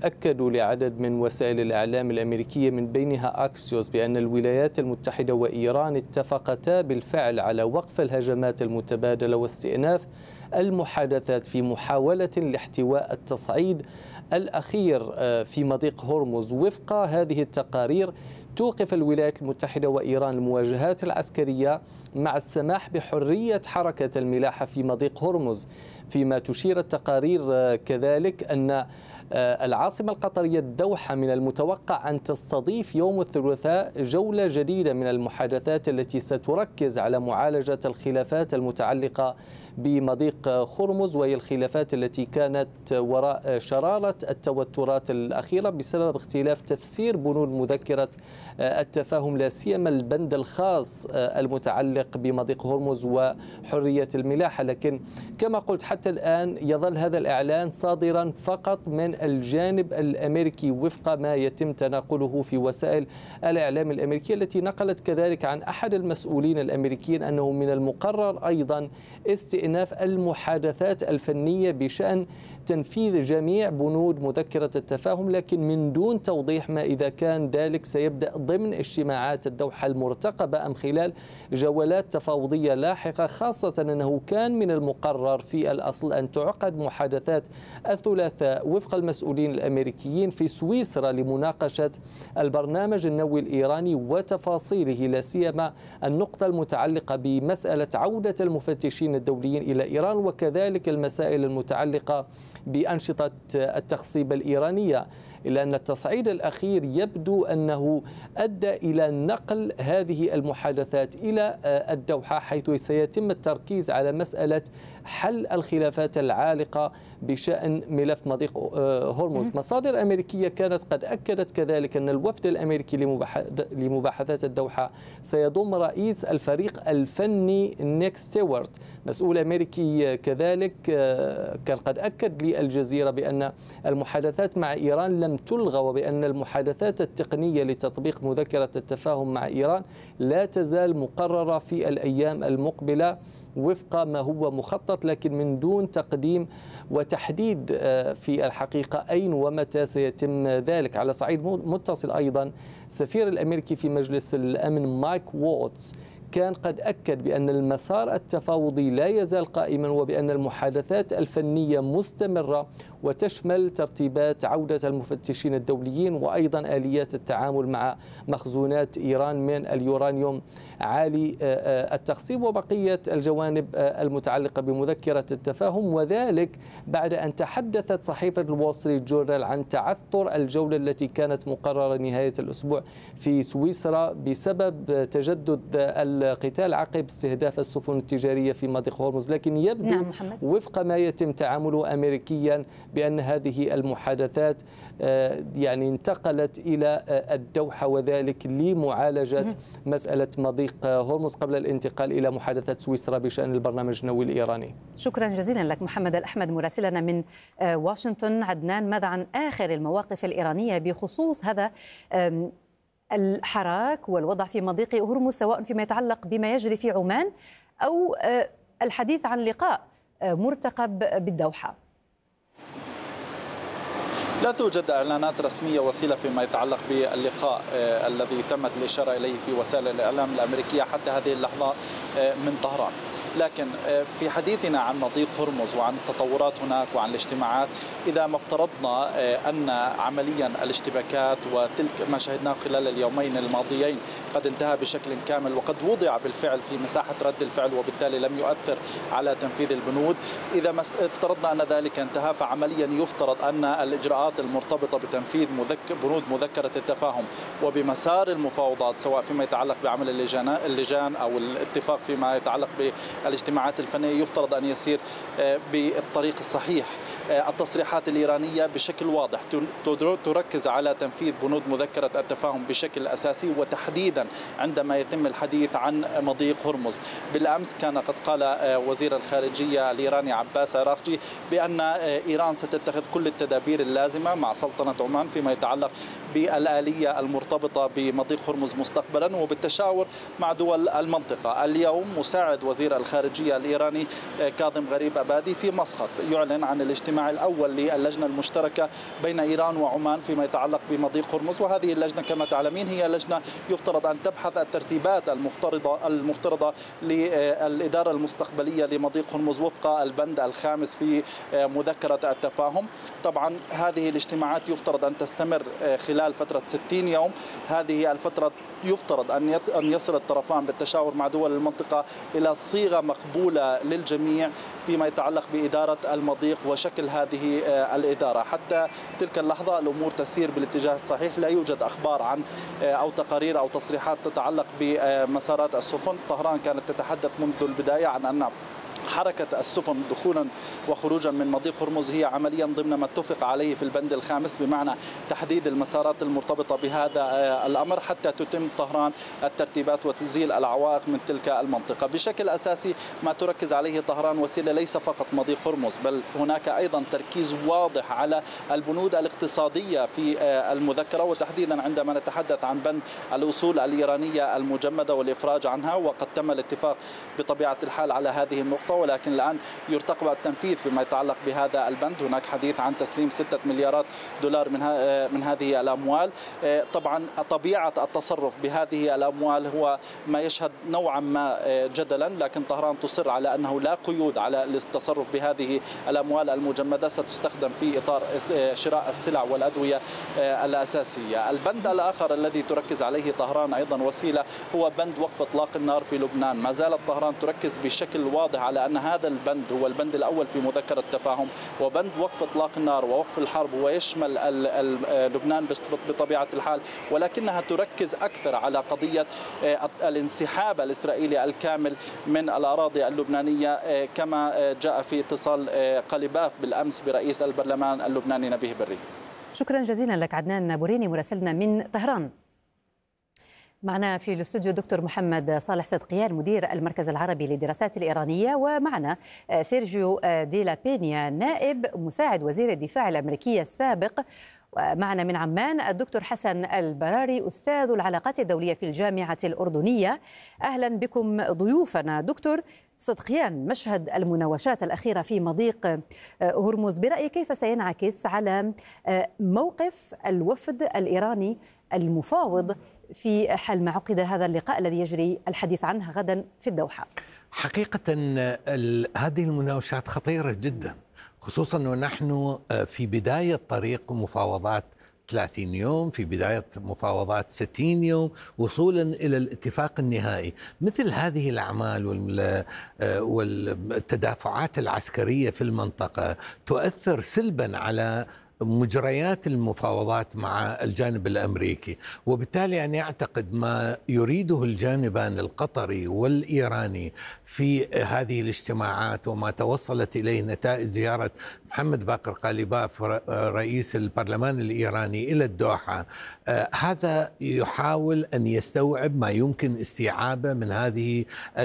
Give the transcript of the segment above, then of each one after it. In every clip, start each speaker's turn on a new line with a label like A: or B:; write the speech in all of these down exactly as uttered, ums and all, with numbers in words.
A: أكدوا لعدد من وسائل الإعلام الأمريكية من بينها أكسيوس بأن الولايات المتحدة وإيران اتفقتا بالفعل على وقف الهجمات المتبادلة واستئناف المحادثات في محاولة لاحتواء التصعيد الأخير في مضيق هرمز. وفق هذه التقارير توقف الولايات المتحدة وإيران المواجهات العسكرية مع السماح بحرية حركة الملاحة في مضيق هرمز، فيما تشير التقارير كذلك أن العاصمة القطرية الدوحة من المتوقع أن تستضيف يوم الثلاثاء جولة جديدة من المحادثات التي ستركز على معالجة الخلافات المتعلقة بمضيق هرمز، وهي الخلافات التي كانت وراء شرارة التوترات الأخيرة بسبب اختلاف تفسير بنود مذكرة التفاهم، لا سيما البند الخاص المتعلق بمضيق هرمز وحرية الملاحة. لكن كما قلت حتى الآن يظل هذا الإعلان صادرا فقط من الجانب الأمريكي وفق ما يتم تناقله في وسائل الإعلام الأمريكية، التي نقلت كذلك عن أحد المسؤولين الأمريكيين أنه من المقرر أيضا استئناف المحادثات الفنية بشأن تنفيذ جميع بنود مذكرة التفاهم، لكن من دون توضيح ما إذا كان ذلك سيبدأ ضمن اجتماعات الدوحة المرتقبة أم خلال جولات تفاوضية لاحقة، خاصة أنه كان من المقرر في الأصل أن تعقد محادثات الثلاثاء وفق المسؤولين الأمريكيين في سويسرا لمناقشة البرنامج النووي الإيراني وتفاصيله، لا سيما النقطة المتعلقة بمسألة عودة المفتشين الدوليين إلى إيران، وكذلك المسائل المتعلقة بأنشطة التخصيب الإيرانية. إلا أن التصعيد الأخير يبدو أنه أدى إلى نقل هذه المحادثات إلى الدوحة، حيث سيتم التركيز على مسألة حل الخلافات العالقة بشأن ملف مضيق هرمز. مصادر أمريكية كانت قد أكدت كذلك أن الوفد الأمريكي لمباحثات الدوحة سيضم رئيس الفريق الفني نيك ستيوارت. مسؤول أمريكي كذلك كان قد أكد للجزيرة بأن المحادثات مع إيران لم تلغى، وبأن المحادثات التقنية لتطبيق مذكرة التفاهم مع إيران لا تزال مقررة في الأيام المقبلة وفق ما هو مخطط، لكن من دون تقديم وتحديد في الحقيقة أين ومتى سيتم ذلك. على صعيد متصل أيضا، سفير الأمريكي في مجلس الأمن مايك ووتس كان قد أكد بأن المسار التفاوضي لا يزال قائما، وبأن المحادثات الفنية مستمرة وتشمل ترتيبات عودة المفتشين الدوليين وأيضا آليات التعامل مع مخزونات إيران من اليورانيوم عالي التخصيب وبقية الجوانب المتعلقة بمذكرة التفاهم، وذلك بعد أن تحدثت صحيفة الوول ستريت جورنال عن تعثر الجولة التي كانت مقررة نهاية الأسبوع في سويسرا بسبب تجدد القتال عقب استهداف السفن التجارية في مضيق هرمز. لكن يبدو نعم وفق ما يتم تعامله أمريكيا بأن هذه المحادثات يعني انتقلت إلى الدوحة، وذلك لمعالجة مسألة مضيق هرمز قبل الانتقال إلى محادثة سويسرا بشأن البرنامج النووي الإيراني.
B: شكرا جزيلا لك محمد الأحمد مراسلنا من واشنطن. عدنان، ماذا عن آخر المواقف الإيرانية بخصوص هذا الحراك والوضع في مضيق هرمز، سواء فيما يتعلق بما يجري في عمان أو الحديث عن لقاء مرتقب بالدوحة؟
C: لا توجد إعلانات رسمية وسيلة فيما يتعلق باللقاء الذي تمت الإشارة إليه في وسائل الإعلام الأمريكية حتى هذه اللحظة من طهران. لكن في حديثنا عن مضيق هرمز وعن التطورات هناك وعن الاجتماعات، إذا ما افترضنا أن عمليا الاشتباكات وتلك ما شهدناه خلال اليومين الماضيين قد انتهى بشكل كامل وقد وضع بالفعل في مساحة رد الفعل وبالتالي لم يؤثر على تنفيذ البنود، إذا ما افترضنا أن ذلك انتهى فعمليا يفترض أن الإجراءات المرتبطة بتنفيذ مذكر بنود مذكرة التفاهم وبمسار المفاوضات سواء فيما يتعلق بعمل اللجان أو الاتفاق فيما يتعلق بالاجتماعات الفنية يفترض أن يسير بالطريق الصحيح. التصريحات الإيرانية بشكل واضح تركز على تنفيذ بنود مذكرة التفاهم بشكل أساسي، وتحديدا عندما يتم الحديث عن مضيق هرمز. بالأمس كان قد قال وزير الخارجية الإيراني عباس عراقجي بأن إيران ستتخذ كل التدابير اللازمة مع سلطنة عمان فيما يتعلق بالآلية المرتبطة بمضيق هرمز مستقبلا وبالتشاور مع دول المنطقة. اليوم مساعد وزير الخارجية الإيراني كاظم غريب أبادي في مسقط يعلن عن الاجتماع الاجتماع الأول للجنة المشتركة بين إيران وعمان فيما يتعلق بمضيق هرمز. وهذه اللجنة كما تعلمين هي لجنة يفترض أن تبحث الترتيبات المفترضة المفترضة للإدارة المستقبلية لمضيق هرمز وفق البند الخامس في مذكرة التفاهم. طبعا هذه الاجتماعات يفترض أن تستمر خلال فترة ستين يوم. هذه الفترة يفترض أن يصل الطرفان بالتشاور مع دول المنطقة إلى صيغة مقبولة للجميع فيما يتعلق بإدارة المضيق وشكل هذه الإدارة. حتى تلك اللحظة الأمور تسير بالاتجاه الصحيح، لا يوجد أخبار عن أو تقارير أو تصريحات تتعلق بمسارات السفن. طهران كانت تتحدث منذ البداية عن أن حركة السفن دخولا وخروجا من مضيق هرمز هي عمليا ضمن ما اتفق عليه في البند الخامس، بمعنى تحديد المسارات المرتبطة بهذا الأمر حتى تتم طهران الترتيبات وتزيل العوائق من تلك المنطقة. بشكل أساسي ما تركز عليه طهران وسيلة ليس فقط مضيق هرمز، بل هناك أيضا تركيز واضح على البنود الاقتصادية في المذكرة، وتحديدا عندما نتحدث عن بند الأصول الإيرانية المجمدة والإفراج عنها. وقد تم الاتفاق بطبيعة الحال على هذه النقطة، ولكن الآن يرتقب التنفيذ فيما يتعلق بهذا البند. هناك حديث عن تسليم ستة مليارات دولار من من هذه الأموال. طبعا طبيعة التصرف بهذه الأموال هو ما يشهد نوعا ما جدلا، لكن طهران تصر على أنه لا قيود على التصرف بهذه الأموال المجمدة، ستستخدم في إطار شراء السلع والأدوية الأساسية. البند الآخر الذي تركز عليه طهران أيضا وسيلة هو بند وقف إطلاق النار في لبنان. ما زالت طهران تركز بشكل واضح على أن هذا البند هو البند الأول في مذكرة التفاهم، وبند وقف إطلاق النار ووقف الحرب ويشمل لبنان بطبيعة الحال، ولكنها تركز أكثر على قضية الانسحاب الإسرائيلي الكامل من الأراضي اللبنانية، كما جاء في اتصال قليباف بالأمس برئيس البرلمان اللبناني نبيه بري.
B: شكرا جزيلا لك عدنان بوريني مراسلنا من طهران. معنا في الاستوديو دكتور محمد صالح صدقيان مدير المركز العربي للدراسات الإيرانية، ومعنا سيرجيو دي لا بينيا نائب مساعد وزير الدفاع الأمريكي السابق، ومعنا من عمان الدكتور حسن البراري أستاذ العلاقات الدولية في الجامعة الأردنية. أهلا بكم ضيوفنا. دكتور صدقيان، مشهد المناوشات الأخيرة في مضيق هرمز برأيك كيف سينعكس على موقف الوفد الإيراني المفاوض في حال ما عقد هذا اللقاء الذي يجري الحديث عنه غدا في الدوحة؟
D: حقيقة هذه المناوشات خطيرة جدا، خصوصا ونحن في بداية طريق مفاوضات ثلاثين يوم، في بداية مفاوضات ستين يوم، وصولا إلى الاتفاق النهائي. مثل هذه الأعمال والتدافعات العسكرية في المنطقة تؤثر سلبا على مجريات المفاوضات مع الجانب الأمريكي، وبالتالي أنا أعتقد ما يريده الجانبان القطري والإيراني في هذه الاجتماعات وما توصلت إليه نتائج زيارة محمد باقر قاليباف رئيس البرلمان الإيراني إلى الدوحة، هذا يحاول أن يستوعب ما يمكن استيعابه من هذه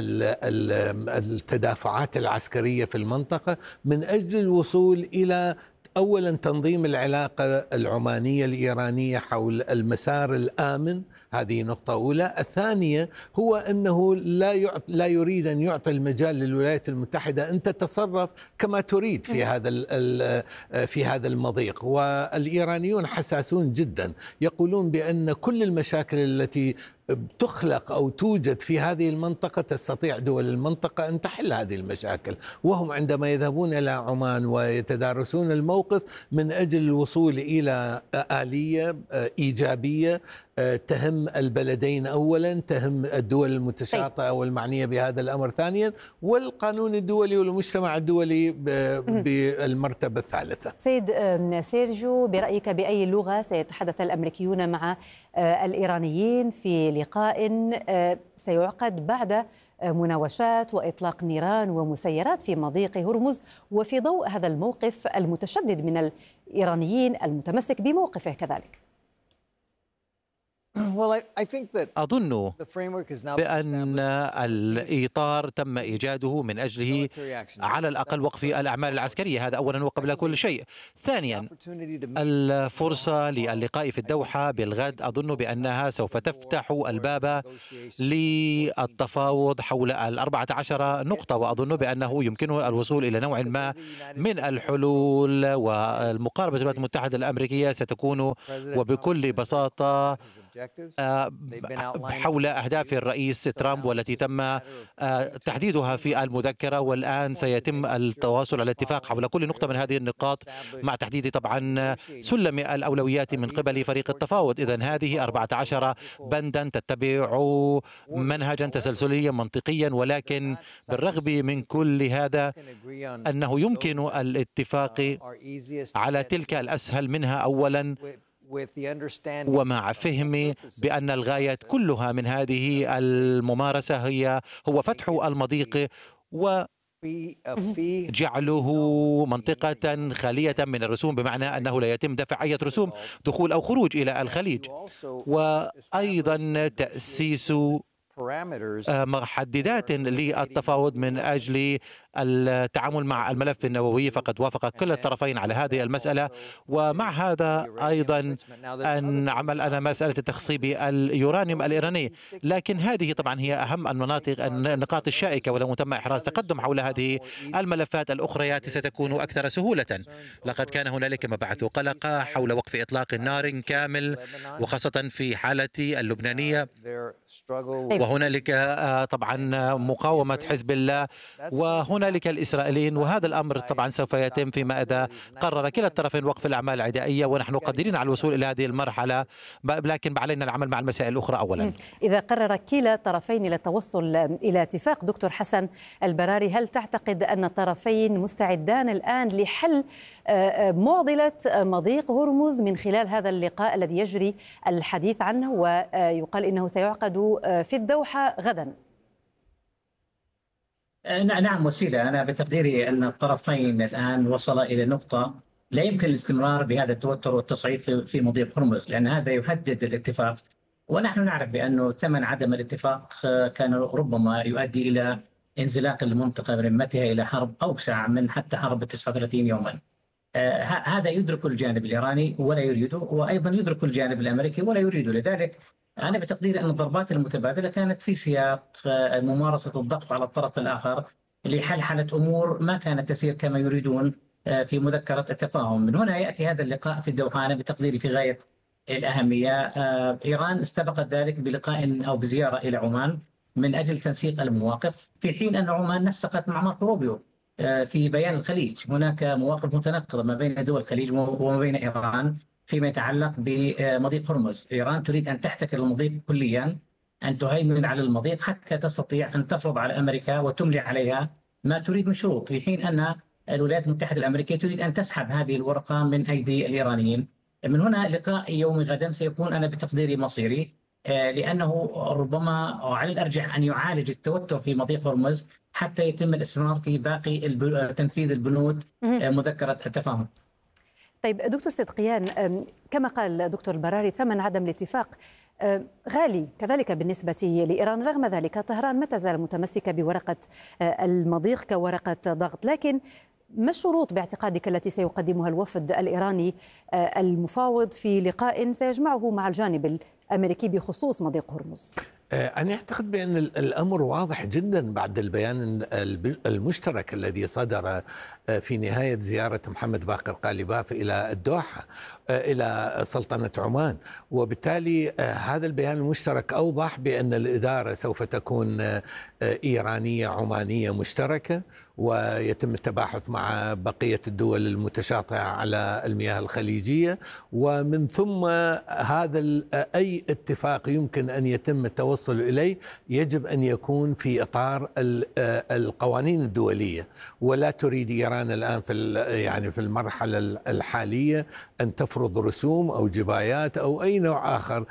D: التدافعات العسكرية في المنطقة من أجل الوصول إلى أولا تنظيم العلاقة العمانية الإيرانية حول المسار الآمن، هذه نقطة أولى. الثانية هو أنه لا لا يريد أن يعطي المجال للولايات المتحدة أن تتصرف كما تريد في هذا في هذا المضيق. والإيرانيون حساسون جدا، يقولون بأن كل المشاكل التي تخلق أو توجد في هذه المنطقة تستطيع دول المنطقة أن تحل هذه المشاكل، وهم عندما يذهبون إلى عمان ويتدارسون الموقف من أجل الوصول إلى آلية إيجابية تهم البلدين أولا، تهم الدول المتشاطئة والمعنية بهذا الأمر ثانيا، والقانون الدولي والمجتمع الدولي بالمرتبة الثالثة.
B: سيد سيرجيو، برأيك بأي لغة سيتحدث الأمريكيون مع الإيرانيين في لقاء سيعقد بعد مناوشات وإطلاق نيران ومسيرات في مضيق هرمز، وفي ضوء هذا الموقف المتشدد من الإيرانيين المتمسك بموقفه كذلك؟
E: أظن بأن الإطار تم إيجاده من أجله على الأقل وقف الأعمال العسكرية، هذا أولا وقبل كل شيء. ثانيا، الفرصة للقاء في الدوحة بالغد أظن بأنها سوف تفتح الباب للتفاوض حول الأربعة عشر نقطة، وأظن بأنه يمكنه الوصول إلى نوع ما من الحلول، والمقاربة الولايات المتحدة الأمريكية ستكون وبكل بساطة حول أهداف الرئيس ترامب والتي تم تحديدها في المذكرة، والآن سيتم التواصل على الاتفاق حول كل نقطة من هذه النقاط مع تحديد طبعا سلم الأولويات من قبل فريق التفاوض. إذن هذه أربعة عشر بندا تتبع منهجا تسلسليا منطقيا، ولكن بالرغم من كل هذا أنه يمكن الاتفاق على تلك الأسهل منها أولا، ومع فهم بأن الغاية كلها من هذه الممارسة هي هو فتح المضيق وجعله منطقة خالية من الرسوم، بمعنى أنه لا يتم دفع أي رسوم دخول أو خروج إلى الخليج، وأيضا تأسيس محددات للتفاوض من أجل التعامل مع الملف النووي، فقد وافق كلا الطرفين على هذه المسألة. ومع هذا أيضا أن عمل أنا مسألة تخصيب اليورانيوم الإيراني، لكن هذه طبعا هي أهم المناطق النقاط الشائكة، ولو تم إحراز تقدم حول هذه الملفات الأخريات ستكون أكثر سهولة. لقد كان هنالك مبعث قلق حول وقف إطلاق النار كامل، وخاصة في حالة اللبنانية، وهنالك طبعا مقاومة حزب الله، وهنالك الإسرائيليين، وهذا الأمر طبعا سوف يتم فيما إذا قرر كلا الطرفين وقف الأعمال العدائية، ونحن قادرين على الوصول إلى هذه المرحلة، لكن علينا العمل مع المسائل الأخرى أولا.
B: إذا قرر كلا الطرفين إلى التوصل إلى اتفاق، دكتور حسن البراري، هل تعتقد أن الطرفين مستعدان الآن لحل معضلة مضيق هرمز من خلال هذا اللقاء الذي يجري الحديث عنه ويقال إنه سيعقد في الدوحة غدا؟
F: نعم وسيلة. أنا بتقديري أن الطرفين الآن وصلا إلى نقطة لا يمكن الاستمرار بهذا التوتر والتصعيد في مضيق هرمز، لأن هذا يهدد الاتفاق، ونحن نعرف بأنه ثمن عدم الاتفاق كان ربما يؤدي إلى انزلاق المنطقة برمتها إلى حرب أوسع من حتى حرب تسعة وثلاثين يوما. آه هذا يدرك الجانب الإيراني ولا يريده، وأيضا يدرك الجانب الأمريكي ولا يريده. لذلك أنا بتقدير أن الضربات المتبادلة كانت في سياق ممارسة الضغط على الطرف الآخر لحلحلة أمور ما كانت تسير كما يريدون في مذكرة التفاهم. من هنا يأتي هذا اللقاء في الدوحة أنا بتقديري في غاية الأهمية. إيران استبقت ذلك بلقاء أو بزيارة إلى عمان من أجل تنسيق المواقف، في حين أن عمان نسقت مع ماركو روبيو في بيان الخليج. هناك مواقف متناقضة ما بين دول الخليج وما بين إيران فيما يتعلق بمضيق هرمز. إيران تريد أن تحتكر المضيق كليا، أن تهيمن على المضيق حتى تستطيع أن تفرض على أمريكا وتملي عليها ما تريد من شروط، في حين أن الولايات المتحدة الأمريكية تريد أن تسحب هذه الورقة من أيدي الإيرانيين. من هنا لقاء يوم غدا سيكون أنا بتقديري مصيري، لأنه ربما على الأرجح أن يعالج التوتر في مضيق هرمز حتى يتم الاستمرار في باقي تنفيذ البنود مذكرة التفاهم.
B: طيب دكتور صدقيان، كما قال دكتور البراري ثمن عدم الاتفاق غالي كذلك بالنسبة لإيران، رغم ذلك طهران ما تزال متمسكة بورقة المضيق كورقة ضغط، لكن ما الشروط باعتقادك التي سيقدمها الوفد الإيراني المفاوض في لقاء سيجمعه مع الجانب الأمريكي بخصوص مضيق هرمز؟
D: أنا أعتقد بأن الأمر واضح جدا بعد البيان المشترك الذي صدر في نهاية زيارة محمد باقر قالباف إلى الدوحة إلى سلطنة عمان، وبالتالي هذا البيان المشترك أوضح بأن الإدارة سوف تكون إيرانية عمانية مشتركة، ويتم التباحث مع بقية الدول المتشاطئة على المياه الخليجية، ومن ثم هذا أي اتفاق يمكن أن يتم التوصل إليه يجب أن يكون في إطار القوانين الدولية، ولا تريد إيران الآن في يعني في المرحلة الحالية أن تفرض رسوم أو جبايات أو أي نوع آخر.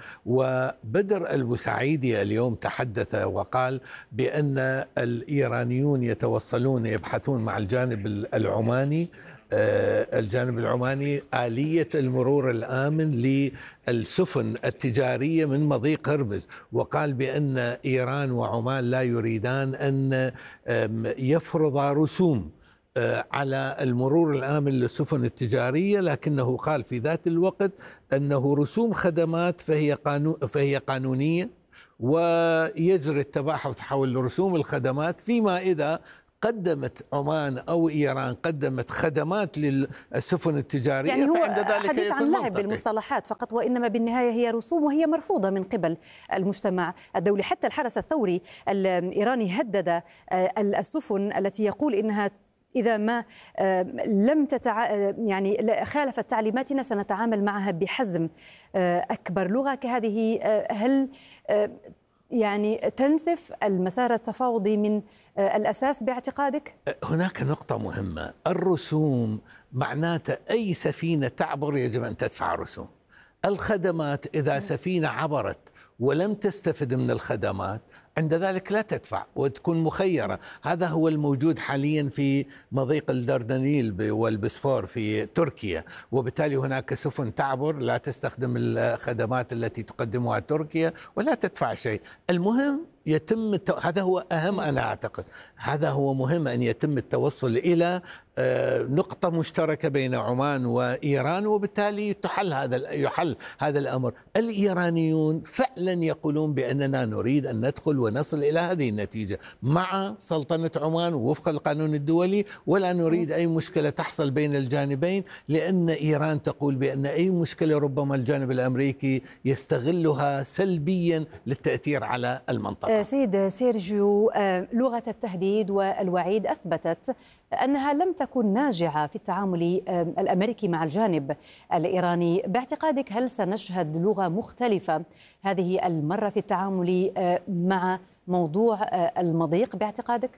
D: وبدر البوسعيدي اليوم تحدث وقال بأن الإيرانيون يتوصلون يبحثون مع الجانب العماني الجانب العماني آلية المرور الآمن للسفن التجارية من مضيق هرمز، وقال بأن إيران وعمان لا يريدان أن يفرضا رسوم على المرور الآمن للسفن التجارية، لكنه قال في ذات الوقت أنه رسوم خدمات فهي قانون فهي قانونية، ويجري التباحث حول رسوم الخدمات فيما إذا قدمت عمان أو إيران قدمت خدمات للسفن التجارية.
B: يعني هو
D: فعند ذلك
B: حديث عن لعب بالمصطلحات فقط، وإنما بالنهاية هي رسوم وهي مرفوضة من قبل المجتمع الدولي. حتى الحرس الثوري الإيراني هدد السفن التي يقول إنها إذا ما لم تتع... يعني خالفت تعليماتنا سنتعامل معها بحزم أكبر. لغة كهذه هل يعني تنسف المسار التفاوضي من الأساس باعتقادك؟
D: هناك نقطة مهمة، الرسوم معناته أي سفينة تعبر يجب أن تدفع رسوم. الخدمات إذا سفينة عبرت ولم تستفد من الخدمات عند ذلك لا تدفع وتكون مخيرة. هذا هو الموجود حاليا في مضيق الدردنيل والبسفور في تركيا، وبالتالي هناك سفن تعبر لا تستخدم الخدمات التي تقدمها تركيا ولا تدفع شيء. المهم يتم التو... هذا هو أهم، أنا أعتقد هذا هو مهم أن يتم التوصل إلى نقطة مشتركة بين عمان وإيران، وبالتالي تحل هذا يحل هذا الأمر. الإيرانيون فعلا يقولون بأننا نريد أن ندخل ونصل إلى هذه النتيجة مع سلطنة عمان وفق القانون الدولي، ولا نريد أي مشكلة تحصل بين الجانبين، لأن إيران تقول بأن أي مشكلة ربما الجانب الأمريكي يستغلها سلبيا للتأثير على المنطقة.
B: سيد سيرجيو، لغة التهديد والوعيد أثبتت أنها لم تكن ناجعة في التعامل الأمريكي مع الجانب الإيراني. باعتقادك هل سنشهد لغة مختلفة هذه المرة في التعامل مع موضوع المضيق باعتقادك؟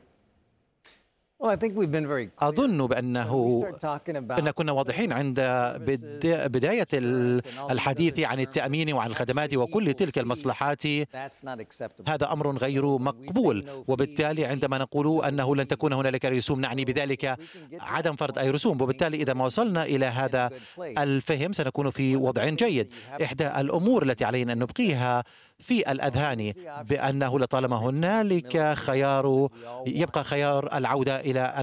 E: أظن بأنه أن كنا واضحين عند بداية الحديث عن التأمين وعن الخدمات وكل تلك المصلحات. هذا أمر غير مقبول، وبالتالي عندما نقول أنه لن تكون هنالك رسوم نعني بذلك عدم فرض أي رسوم، وبالتالي إذا ما وصلنا إلى هذا الفهم سنكون في وضع جيد. إحدى الأمور التي علينا أن نبقيها في الأذهان بأنه لطالما هنالك خيار يبقى خيار العودة إلى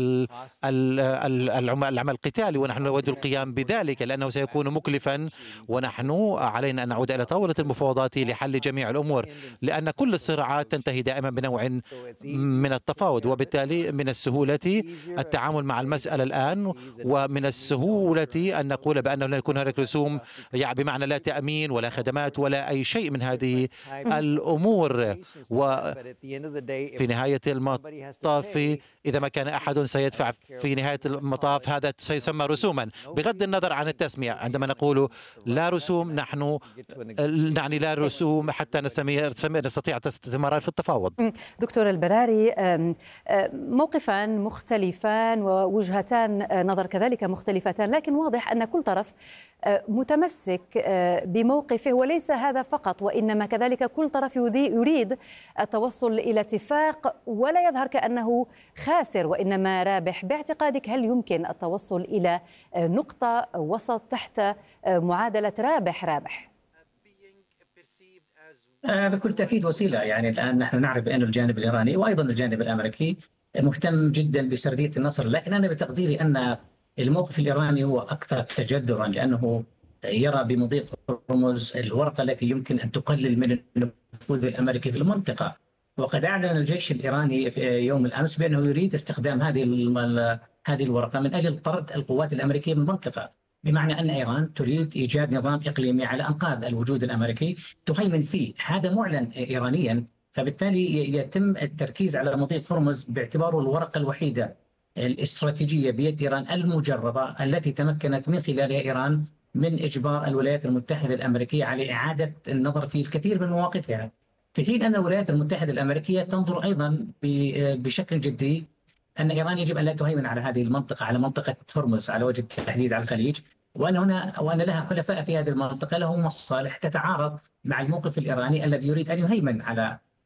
E: العمل القتالي، ونحن نود القيام بذلك لأنه سيكون مكلفا، ونحن علينا أن نعود إلى طاولة المفاوضات لحل جميع الأمور، لأن كل الصراعات تنتهي دائما بنوع من التفاوض، وبالتالي من السهولة التعامل مع المسألة الآن، ومن السهولة أن نقول بأنه لا يكون هنالك رسوم يعني بمعنى لا تأمين ولا خدمات ولا أي شيء من هذه الأمور. وفي نهاية المطاف إذا ما كان أحد سيدفع في نهاية المطاف هذا سيسمى رسوما، بغض النظر عن التسمية. عندما نقول لا رسوم نحن نعني لا رسوم حتى نستطيع الاستمرار في التفاوض.
B: دكتور البراري، موقفان مختلفان ووجهتان نظر كذلك مختلفتان، لكن واضح أن كل طرف متمسك بموقفه، وليس هذا فقط وإنما كذلك كل طرف يريد التوصل إلى اتفاق ولا يظهر كأنه خاسر وإنما رابح. باعتقادك هل يمكن التوصل إلى نقطة وسط تحت معادلة رابح رابح؟
F: بكل تأكيد وسيلة. يعني الآن نحن نعرف بأن الجانب الإيراني وأيضا الجانب الأمريكي مهتم جدا بسردية النصر، لكن أنا بتقديري أن الموقف الإيراني هو أكثر تجذرا، لأنه يرى بمضيق هرمز الورقة التي يمكن أن تقلل من النفوذ الأمريكي في المنطقة. وقد أعلن الجيش الإيراني في يوم الأمس بأنه يريد استخدام هذه هذه الورقة من أجل طرد القوات الأمريكية من المنطقة، بمعنى أن إيران تريد إيجاد نظام إقليمي على أنقاض الوجود الأمريكي تهيمن فيه. هذا معلن إيرانيا، فبالتالي يتم التركيز على مضيق هرمز باعتباره الورقة الوحيدة الاستراتيجية بيد إيران المجربة التي تمكنت من خلالها إيران من إجبار الولايات المتحدة الأمريكية على إعادة النظر في الكثير من مواقفها، في حين أن الولايات المتحدة الأمريكية تنظر أيضا بشكل جدي أن إيران يجب أن لا تهيمن على هذه المنطقة، على منطقة هرمز على وجه التحديد على الخليج، وأن هنا وأن لها حلفاء في هذه المنطقة لهم مصالح تتعارض مع الموقف الإيراني الذي يريد أن يهيمن على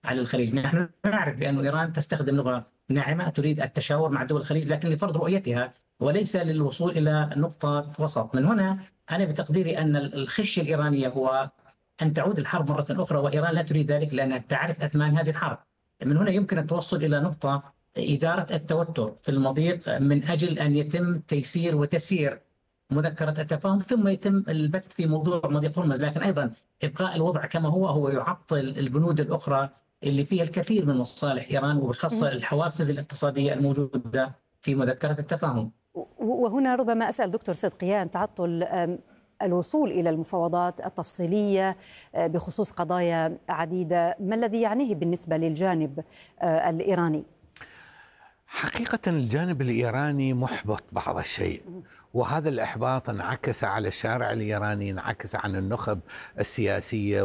F: على الخليج. نحن نعرف بأن إيران تستخدم لغة ناعمة، تريد التشاور مع دول الخليج لكن لفرض رؤيتها وليس للوصول إلى نقطة وسط. من هنا أنا بتقديري أن الخشية الإيرانية هو أن تعود الحرب مرة أخرى، وإيران لا تريد ذلك لأنها تعرف أثمان هذه الحرب. من هنا يمكن التوصل إلى نقطة إدارة التوتر في المضيق من أجل أن يتم تيسير وتسيير مذكرة التفاهم، ثم يتم البت في موضوع مضيق هرمز. لكن أيضا إبقاء الوضع كما هو هو يعطل البنود الأخرى اللي فيها الكثير من مصالح إيران، وبخاصة الحوافز الاقتصادية الموجودة في مذكرة التفاهم.
B: وهنا ربما أسأل دكتور صدقيان، تعطل الوصول إلى المفاوضات التفصيلية بخصوص قضايا عديدة، ما الذي يعنيه بالنسبة للجانب الإيراني؟
D: حقيقة الجانب الإيراني محبط بعض الشيء، وهذا الإحباط انعكس على الشارع الإيراني، انعكس عن النخب السياسية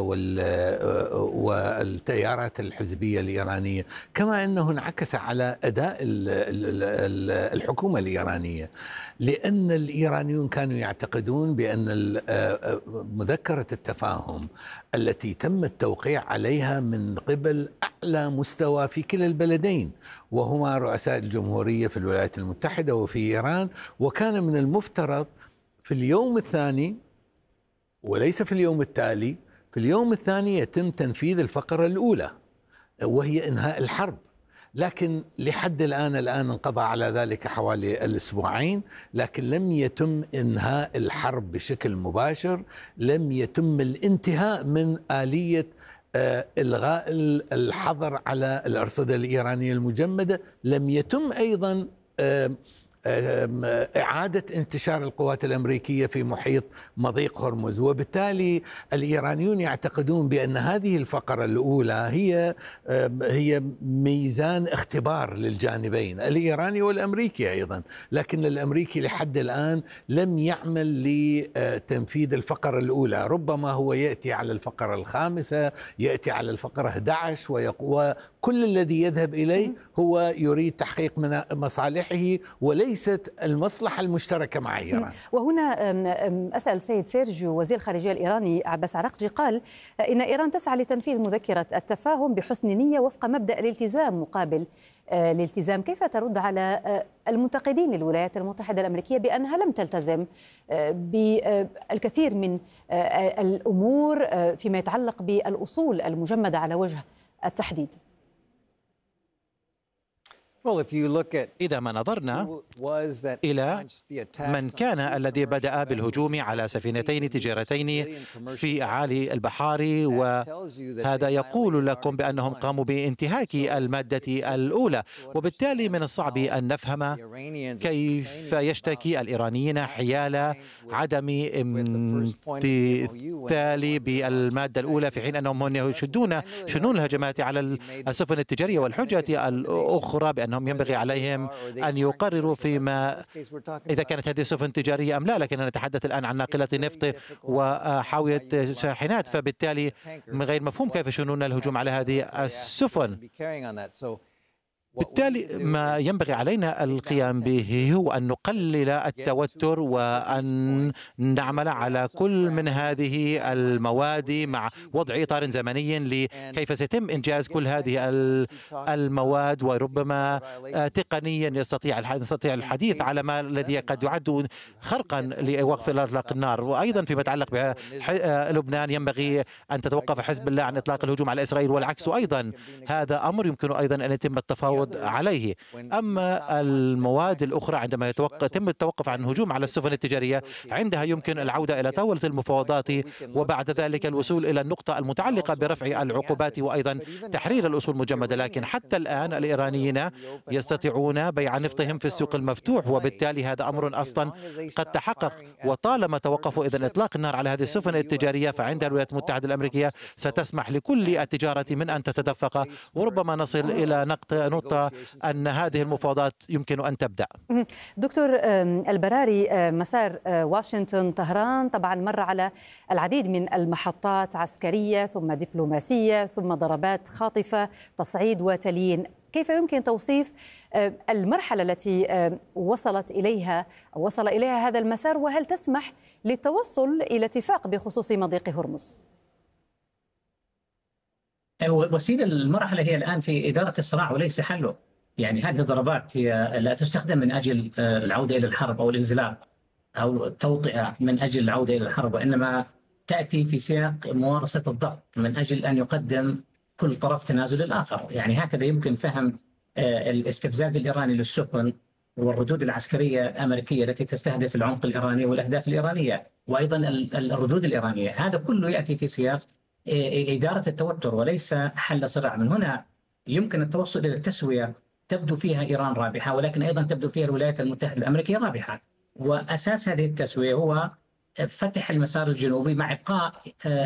D: والتيارات الحزبية الإيرانية، كما أنه انعكس على أداء الحكومة الإيرانية، لأن الإيرانيون كانوا يعتقدون بأن مذكرة التفاهم التي تم التوقيع عليها من قبل أعلى مستوى في كلا البلدين، وهما رؤساء الجمهورية في الولايات المتحدة وفي إيران، وكان من المفترض في اليوم الثاني وليس في اليوم التالي، في اليوم الثاني يتم تنفيذ الفقرة الأولى وهي إنهاء الحرب. لكن لحد الآن الآن انقضى على ذلك حوالي الأسبوعين، لكن لم يتم إنهاء الحرب بشكل مباشر، لم يتم الانتهاء من آلية آه إلغاء الحظر على الأرصدة الإيرانية المجمدة، لم يتم أيضا آه إعادة انتشار القوات الأمريكية في محيط مضيق هرمز. وبالتالي الإيرانيون يعتقدون بأن هذه الفقرة الأولى هي هي ميزان اختبار للجانبين الإيراني والأمريكي أيضا، لكن الأمريكي لحد الآن لم يعمل لتنفيذ الفقرة الأولى، ربما هو يأتي على الفقرة الخامسة، يأتي على الفقرة أحد عشر، وكل الذي يذهب إليه هو يريد تحقيق مصالحه وليس ليست المصلحة المشتركة مع إيران.
B: وهنا أسأل سيد سيرجيو وزير الخارجية الإيراني عباس عراقجي، قال إن إيران تسعى لتنفيذ مذكرة التفاهم بحسن نية وفق مبدأ الالتزام مقابل الالتزام. كيف ترد على المنتقدين للولايات المتحدة الأمريكية بأنها لم تلتزم بالكثير من الأمور فيما يتعلق بالأصول المجمدة على وجه التحديد؟
E: إذا ما نظرنا إلى من كان الذي بدأ بالهجوم على سفينتين تجارتين في أعالي البحار، وهذا يقول لكم بأنهم قاموا بانتهاك المادة الأولى، وبالتالي من الصعب أن نفهم كيف يشتكي الإيرانيين حيال عدم امتثال بالمادة الأولى في حين أنهم يشدون شنون الهجمات على السفن التجارية، والحجة الأخرى بأنهم ينبغي عليهم أن يقرروا فيما إذا كانت هذه سفن تجارية أم لا، لكن نتحدث الآن عن ناقلة نفط وحاوية شاحنات، فبالتالي من غير مفهوم كيف يشنون الهجوم على هذه السفن. بالتالي ما ينبغي علينا القيام به هو أن نقلل التوتر وأن نعمل على كل من هذه المواد مع وضع إطار زمني لكيف سيتم إنجاز كل هذه المواد، وربما تقنيا يستطيع يستطيع الحديث على ما الذي قد يعد خرقا لوقف إطلاق النار. وأيضا فيما يتعلق بلبنان ينبغي أن تتوقف حزب الله عن إطلاق الهجوم على إسرائيل والعكس أيضا، هذا أمر يمكن أيضا أن يتم التفاوض عليه. أما المواد الأخرى عندما يتم التوقف عن الهجوم على السفن التجارية عندها يمكن العودة إلى طاولة المفاوضات وبعد ذلك الوصول إلى النقطة المتعلقة برفع العقوبات وأيضا تحرير الأصول المجمدة. لكن حتى الآن الإيرانيين يستطيعون بيع نفطهم في السوق المفتوح، وبالتالي هذا أمر أصلا قد تحقق. وطالما توقفوا إذن إطلاق النار على هذه السفن التجارية فعند الولايات المتحدة الأمريكية ستسمح لكل التجارة من أن تتدفق، وربما نصل إلى نقطة أن هذه المفاوضات يمكن أن تبدأ.
B: دكتور البراري، مسار واشنطن طهران طبعا مر على العديد من المحطات عسكرية ثم دبلوماسية ثم ضربات خاطفة، تصعيد وتليين. كيف يمكن توصيف المرحلة التي وصلت إليها أو وصل إليها هذا المسار، وهل تسمح للتوصل إلى اتفاق بخصوص مضيق هرمز؟
F: وسيله المرحله هي الان في اداره الصراع وليس حله. يعني هذه الضربات هي لا تستخدم من اجل العوده الى الحرب او الانزلاق او التوطئه من اجل العوده الى الحرب، وانما تاتي في سياق ممارسه الضغط من اجل ان يقدم كل طرف تنازل الاخر. يعني هكذا يمكن فهم الاستفزاز الايراني للسفن والردود العسكريه الامريكيه التي تستهدف العمق الايراني والاهداف الايرانيه، وايضا الردود الايرانيه. هذا كله ياتي في سياق اداره التوتر وليس حل صراع. من هنا يمكن التوصل الى التسويه تبدو فيها ايران رابحه، ولكن ايضا تبدو فيها الولايات المتحده الامريكيه رابحه. واساس هذه التسويه هو فتح المسار الجنوبي مع ابقاء